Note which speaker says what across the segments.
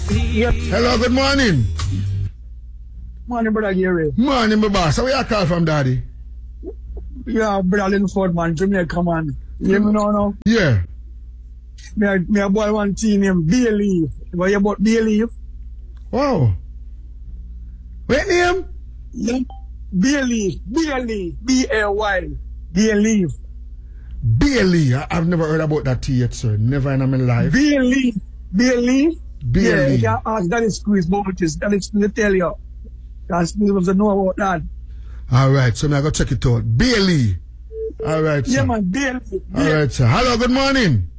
Speaker 1: Yep.
Speaker 2: Hello, good morning.
Speaker 1: Morning, brother Gary.
Speaker 2: Morning, my boss. How are you call from, daddy?
Speaker 1: Yeah, brother Linford, man. Jamaica, man. You know now?
Speaker 2: Yeah.
Speaker 1: Me a boy one team named Bailey. What you about Bailey?
Speaker 2: Wow. What name?
Speaker 1: Yeah. Bailey. B-A-Y. Bailey.
Speaker 2: Bailey. I've never heard about that tea yet, sir. Never in my life.
Speaker 1: Bailey.
Speaker 2: Bailey.
Speaker 1: Yeah, you can ask Danny Squeeze about this. Danny Squeeze will tell you. Danny Squeeze doesn't know about that.
Speaker 2: All right, so I'm going to check it out. Bailey. All right, sir.
Speaker 1: Yeah, man, Bailey.
Speaker 2: All right, sir. Hello, good morning.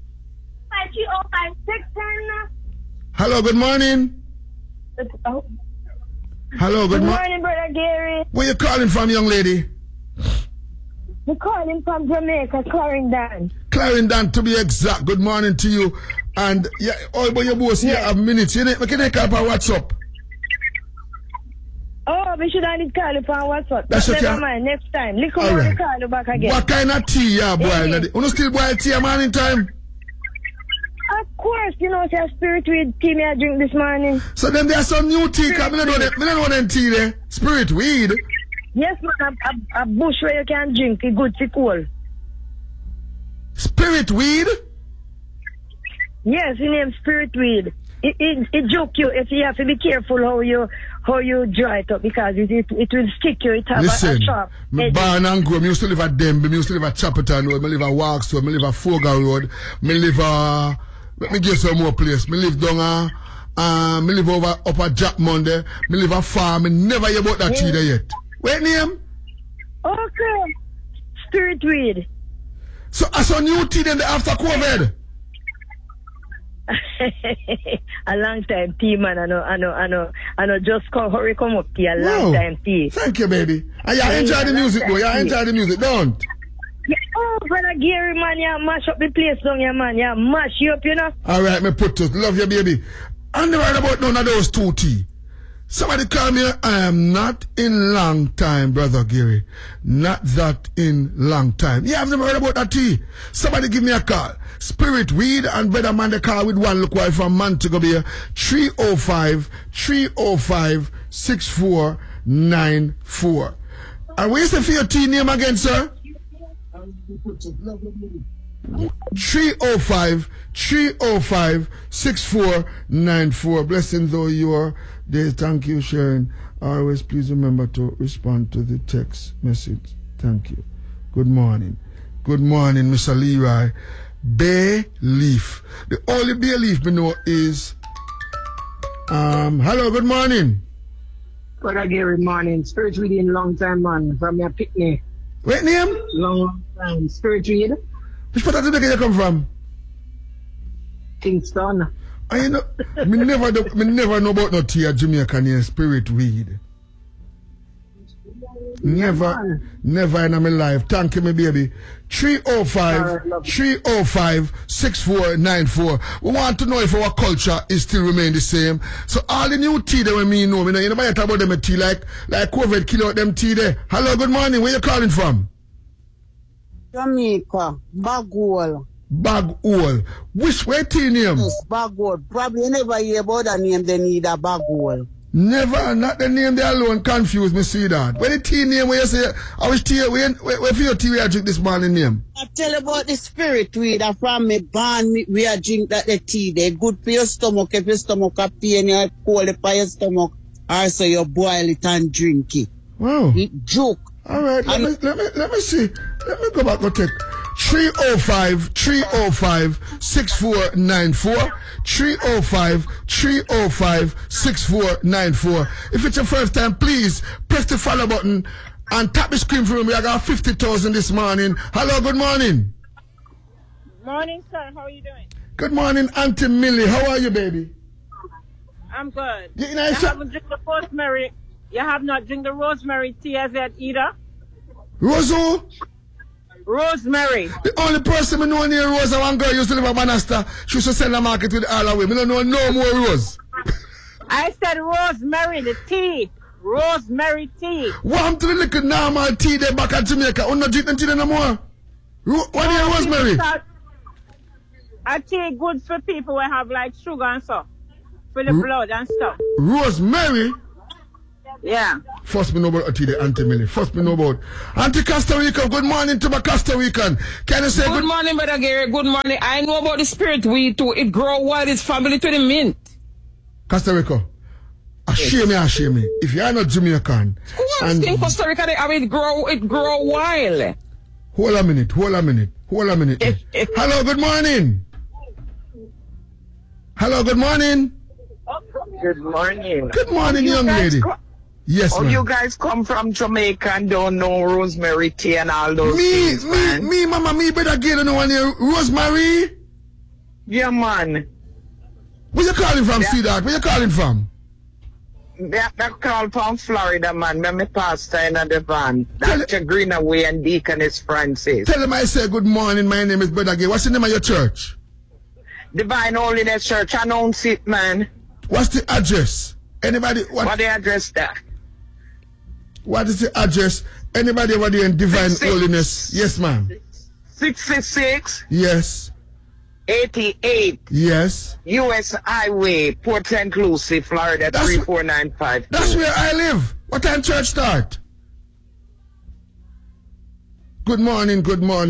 Speaker 3: 5305610.
Speaker 2: Hello, good morning. Hello, good
Speaker 3: morning, brother Gary.
Speaker 2: Where you calling from, young lady?
Speaker 3: We're calling from Jamaica, Clarendon.
Speaker 2: Clarendon, to be exact. Good morning to you. And yeah, all but your boss here have minutes. You can call up on WhatsApp.
Speaker 3: Oh, we should have call you on WhatsApp.
Speaker 2: That's okay.
Speaker 3: Never mind, next time. Look how we call you back again.
Speaker 2: What kind of tea you boil? You still boil tea a morning time?
Speaker 3: Of course, you know, it's a spirit weed tea me I drink this morning.
Speaker 2: So then there's some new tea. I don't know them tea there. Spirit weed.
Speaker 3: Yes, man, a bush where you can drink. It's good, it's cool.
Speaker 2: Spirit weed?
Speaker 3: Yes, it name's spirit weed. It joke you if you have to be careful how you dry it up because it will stick you. It have
Speaker 2: Listen,
Speaker 3: a sharp.
Speaker 2: Me born and grow. Me used to live at Denby. Me used to live at Chapperton Road. Me live at Walks Road. Me live at Fogar Road. Me live let me give some more place. Me live down me live over up at Jack Monday. Me live at farm. Me never hear about that tea there yet. What name?
Speaker 3: Okay. Spirit weed.
Speaker 2: So I saw new tea then after COVID.
Speaker 3: A long time tea, man. I know. Just hurry come up tea. A long time tea.
Speaker 2: Thank you, baby. And you enjoy the music, boy. You enjoy the music, don't?
Speaker 3: Yeah. Oh, brother Gary, man, you mash up the place down here, man. You mash you up, you know.
Speaker 2: All right, me put it. Love you, baby. I never heard about none of those two tea. Somebody call me. I am not in long time, brother Gary. Not that in long time. Yeah, I've never heard about that tea. Somebody give me a call. Spirit weed and brother man the call with one look why from Montego Bay 305-6494. And where's the for your tea name again, sir? 305-6494. Blessings though your days. Thank you, Sharon. Always please remember to respond to the text message. Thank you. Good morning. Good morning, Mr. Leroy. Bay leaf. The only bay leaf we know is hello, good morning.
Speaker 4: Brother Gary, morning. Spirit reading long time, man. From your picnic.
Speaker 2: What name?
Speaker 4: Long time. Spirit read.
Speaker 2: Which part of Jamaica you come from?
Speaker 4: Kingston.
Speaker 2: And you know, me never know about no tea at Jamaica near Spirit weed. Never in my life. Thank you, my baby. 305-6494. We want to know if our culture is still remain the same. So all the new tea that we know, you know, you never talk about them tea like COVID kill out them tea there. Hello, good morning. Where you calling from?
Speaker 5: Jamaica, Bagwell.
Speaker 2: Bagwell. Which way tea name?
Speaker 5: Yes, Bagwell. Probably you never hear about the name they need a Bagwell.
Speaker 2: Never, not the name they alone confuse me, see that. Where the tea name where you say, I wish tea, where for your tea we drink this morning name?
Speaker 5: I tell you about the spirit weed that from me born we are drink that the tea. They good for your stomach. If your stomach a pain, you cold for your stomach. Also you boil it and drink it.
Speaker 2: Wow.
Speaker 5: It joke.
Speaker 2: All right, let me see. Let me go back and take 305-6494. 305-6494. If it's your first time, please press the follow button and tap the screen for me. I got 50,000 this morning. Hello, good morning.
Speaker 6: Morning, sir. How are you doing?
Speaker 2: Good morning, Auntie Millie. How are you, baby?
Speaker 6: I'm good.
Speaker 2: You
Speaker 6: haven't drink the rosemary. You have not drink the rosemary tea as yet either.
Speaker 2: Rosu?
Speaker 6: Rosemary.
Speaker 2: The only person I know near Rose, one girl used to live at Banasta. She used to sell the market with all away. I don't know no more Rose.
Speaker 6: I said rosemary, the tea. Rosemary tea.
Speaker 2: What to the little normal tea there back at Jamaica? You not drink the tea no more? What is rosemary?
Speaker 6: A tea good for people who have like sugar and stuff. for the blood and stuff.
Speaker 2: Rosemary?
Speaker 6: Yeah.
Speaker 2: First me know about the Auntie Millie. First me know about Auntie Costa Rica. Good morning to my Costa Rican. Can you say
Speaker 7: good morning, Brother Gary? Good morning. I know about the spirit weed too. It grow wild. It's family to the mint.
Speaker 2: Costa Rica. Shame me. If you are not Jamaican.
Speaker 7: And in Costa Rica, it grow wild.
Speaker 2: Hold a minute. Hello, good morning. Hello, good morning.
Speaker 8: Good morning.
Speaker 2: Good morning, young lady. Yes, ma'am.
Speaker 8: You guys come from Jamaica and don't know rosemary tea and all those things, man.
Speaker 2: Me, mama, me better get no one here. Rosemary?
Speaker 8: Yeah, man.
Speaker 2: Where you calling from, sweetheart? Where you calling from?
Speaker 8: They call from Florida, man. Me pastor in the van. Dr. Greenaway and Deaconess Francis.
Speaker 2: Tell them I say good morning. My name is Brother Gay. What's the name of your church?
Speaker 8: Divine Holiness Church. Announce it, man.
Speaker 2: What's the address? Anybody?
Speaker 8: What the address there?
Speaker 2: What is the address? Anybody over there in Divine Holiness? Yes, ma'am.
Speaker 8: 66.
Speaker 2: Yes.
Speaker 8: 88.
Speaker 2: Yes.
Speaker 8: US Highway, Port St. Lucie, Florida, 34952.
Speaker 2: That's where I live. What time church start? Good morning.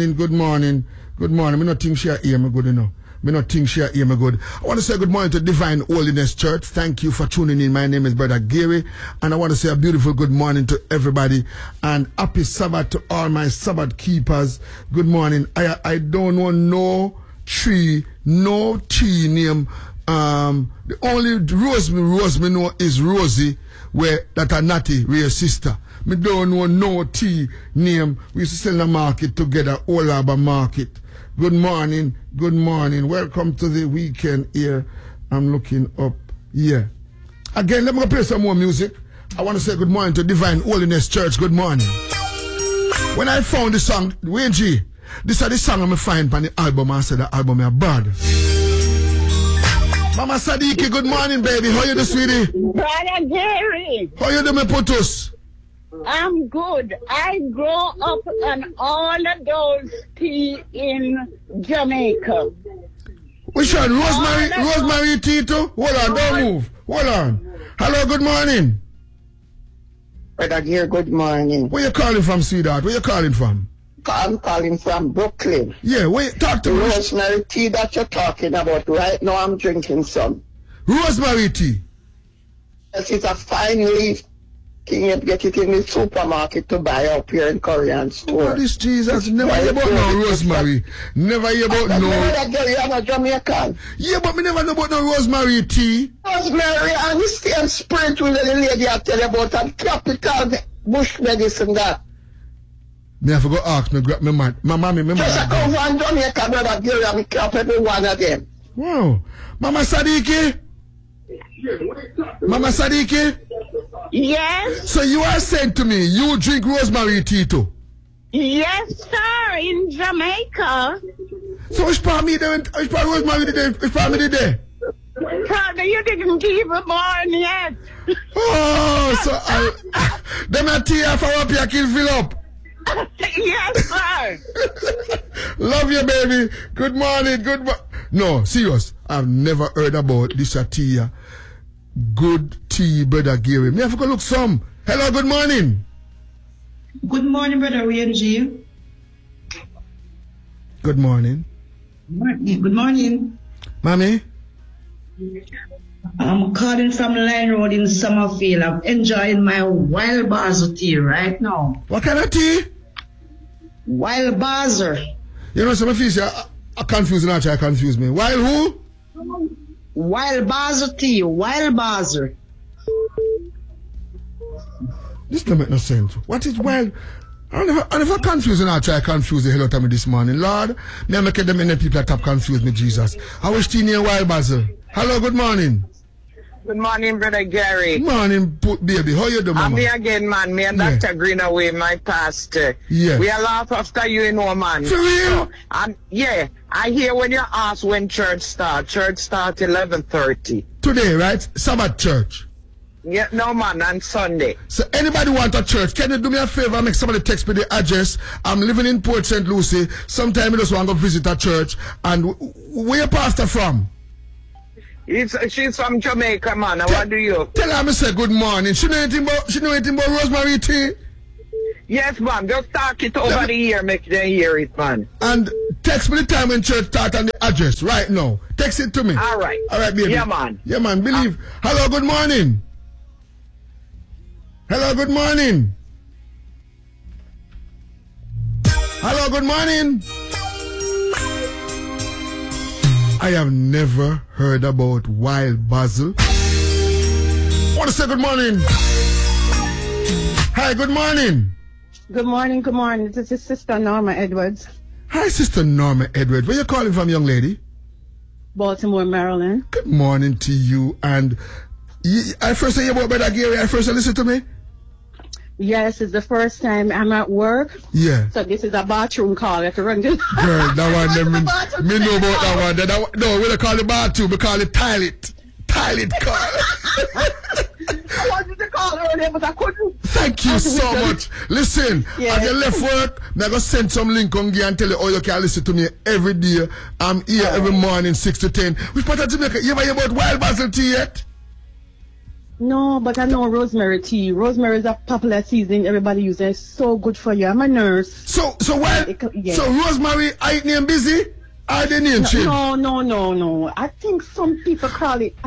Speaker 2: Me not think she hear me good enough. I want to say good morning to Divine Holiness Church. Thank you for tuning in. My name is Brother Gary, and I want to say a beautiful good morning to everybody and happy Sabbath to all my Sabbath keepers. Good morning. I don't know no tree, no tea name. The only rose me know is Rosie, where that a natty real sister. Me don't know no tea name. We used to sell the market together, Old Harbour Market. Good morning. Welcome to the weekend here. I'm looking up here. Again, let me play some more music. I want to say good morning to Divine Holiness Church. Good morning. When I found the song, Wayne G, this is the song I'm find on the album. I said the album is bad. Mama Sadiki, good morning, baby. How you doing, sweetie?
Speaker 9: Brother Gary.
Speaker 2: How you doing, my putus?
Speaker 9: I'm good. I grew up on all of those tea in Jamaica.
Speaker 2: Which one? Rosemary tea too? Hold on, don't move. Hold on. Hello, good morning.
Speaker 8: Brother Gary, good morning.
Speaker 2: Where you calling from, sweetheart? Where you calling from?
Speaker 8: I'm calling from Brooklyn.
Speaker 2: Yeah, wait, talk to me.
Speaker 8: Rosemary tea that you're talking about right now, I'm drinking some.
Speaker 2: Rosemary tea?
Speaker 8: Yes, it's a fine leaf. You get it in the supermarket to buy up here in Korean store.
Speaker 2: Oh, this Jesus, never hear about no rosemary. Never hear about no.
Speaker 8: I'm a Jamaican.
Speaker 2: Yeah, but me never know about no rosemary tea.
Speaker 8: Rosemary and the same spirit with the lady I tell you about and capital bush medicine that.
Speaker 2: Me have to go ask me man. My mommy, me
Speaker 8: just a come from Jamaica, Brother Gary, and me cap every one of them.
Speaker 2: Wow. Mama Sadiki? Mama Sadiki?
Speaker 9: Yes.
Speaker 2: So you are saying to me, you drink rosemary tea too?
Speaker 9: Yes, sir, in Jamaica.
Speaker 2: So which part me there? Which part rosemary there? Which part me there?
Speaker 9: Brother, you didn't give a born yet.
Speaker 2: Oh, so them a tea for up here can fill up.
Speaker 9: Yes, sir.
Speaker 2: Love you, baby. Good morning. No, serious. I've never heard about this tea. Good tea, Brother Gary. Me have to go look some. Hello, good morning.
Speaker 10: Good morning, Brother Wayne G.
Speaker 2: Good morning.
Speaker 10: Good morning.
Speaker 2: Mommy?
Speaker 10: I'm calling from Line Road in Summerfield. I'm enjoying my Wild Basil tea right now.
Speaker 2: What kind of tea?
Speaker 10: Wild Basil.
Speaker 2: You know, some of these are confusing. I confuse me. Wild who?
Speaker 10: Wild Basil tea. Wild Basil.
Speaker 2: This don't make no sense. What is wild? And if I confuse and I try to confuse the hell out of me this morning, Lord, me I make them many people that confuse me, Jesus. I wish tea near Wild Basil. Hello, good morning.
Speaker 8: Good morning, Brother Gary.
Speaker 2: Good morning, baby. How you doing, Mama?
Speaker 8: I'm here again, man. Me and Dr. Greenaway, my pastor.
Speaker 2: Yeah.
Speaker 8: We are laugh after you, you know, man.
Speaker 2: For real?
Speaker 8: Yeah. I hear when you ask when church start. Church start 11:30.
Speaker 2: Today, right? Sabbath church.
Speaker 8: Yeah, no, man, on Sunday.
Speaker 2: So anybody want a church, can you do me a favor, make somebody text me the address? I'm living in Port St. Lucie. Sometime I just want to visit a church. And where your pastor from?
Speaker 8: She's from Jamaica, man. What do you?
Speaker 2: Tell her I say good morning. She know anything about rosemary tea?
Speaker 8: Yes, man. Just talk it over the ear, make them hear it, man.
Speaker 2: And text me the time when church start and the address right now. Text it to me.
Speaker 8: All right.
Speaker 2: All right, baby.
Speaker 8: Yeah, man.
Speaker 2: Yeah, man. Believe. Hello, good morning. Hello, good morning. Hello, good morning. I have never heard about wild basil. I want to say good morning. Hi, good morning.
Speaker 11: Good morning, good morning. This is Sister Norma Edwards.
Speaker 2: Hi, Sister Norma Edwards. Where you calling from, young lady?
Speaker 11: Baltimore, Maryland.
Speaker 2: Good morning to you. And I first say about Brother Gary. I first listen to me.
Speaker 11: Yes, it's the first time I'm at work.
Speaker 2: Yeah.
Speaker 11: So this is a bathroom call. I have to run to
Speaker 2: Girl, that one, me know about that one. No, we don't call it bathroom. We call it toilet. Toilet call.
Speaker 11: I wanted to call earlier, but I couldn't.
Speaker 2: Thank you so much. Listen, as you left work, I'm going to send some link on here and tell you how you can listen to me every day. I'm here every morning, 6 to 10. Which part of Jamaica? You ever hear about wild basil tea yet?
Speaker 11: No, but I know rosemary tea. Rosemary is a popular seasoning everybody uses. It's so good for you. I'm a nurse.
Speaker 2: So rosemary, I name busy? Are they name change?
Speaker 11: No. I think some people call it.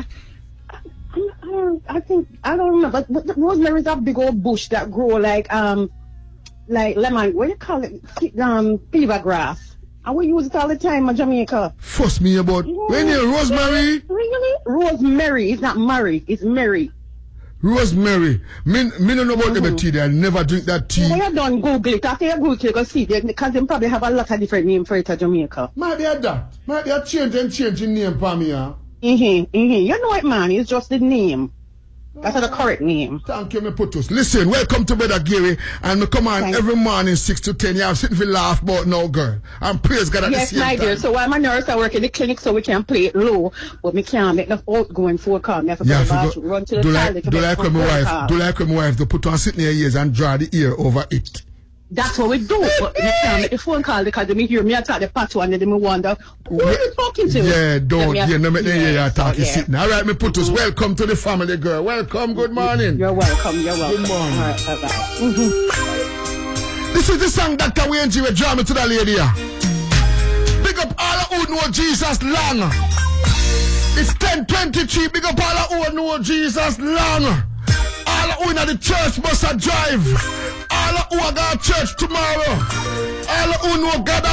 Speaker 11: I don't remember. But rosemary is a big old bush that grow like lemon. What do you call it? Fever grass. And we use it all the time in Jamaica.
Speaker 2: Fuss me about when you rosemary.
Speaker 11: Really? Rosemary. It's not Murray. It's Mary.
Speaker 2: Rosemary. Me don't know about the tea. I never drink that tea.
Speaker 11: When you done Google it, after you Google it, you go see it, because they probably have a lot of different names for it in Jamaica.
Speaker 2: Might be a that. Might be a changing name for me, huh?
Speaker 11: You know it, man. It's just the name. That's the correct name.
Speaker 2: Thank you, me putus. Listen, welcome to Brother Gary, and we come on every morning 6 to 10. You have sitting for laugh about now, girl. And praise God at the same time.
Speaker 11: Yes, my dear. So I'm a nurse. I work in the clinic, so we can play it low, but we can't make the outgoing phone call. We have to run to the toilet.
Speaker 2: Do like when my wife to put on sitting in her ears and draw the ear over it.
Speaker 11: That's what we do, but we can't make the phone call because they hear me attack the patio and then they wonder, who are you talking to?
Speaker 2: Yeah, don't. No, make them hear you talking sitting. All right, me put us. Welcome to the family, girl. Welcome, good morning.
Speaker 11: You're welcome.
Speaker 2: Good morning.
Speaker 11: All right, bye-bye.
Speaker 2: This is the song Dr. Wayne G. will draw me to the lady. Big up all who know Jesus long. It's 10:23. Big up all who know Jesus long. All who in the church must drive. All who are going to church tomorrow. All who know God